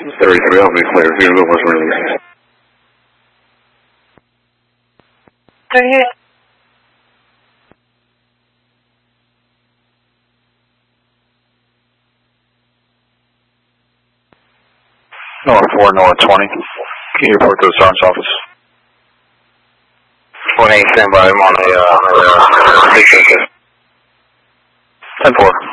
33, I'll be clear. Vehicle was released. Right here. North 4, North 20. Can you report to the sergeant's office? 1-8, stand by. I'm on the 10-4.